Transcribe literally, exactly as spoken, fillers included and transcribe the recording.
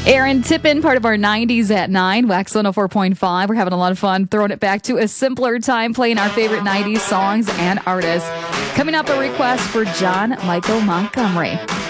Aaron Tippin, part of our nineties at nine, Wax one oh four point five. We're having a lot of fun throwing it back to a simpler time, playing our favorite nineties songs and artists. Coming up, a request for John Michael Montgomery.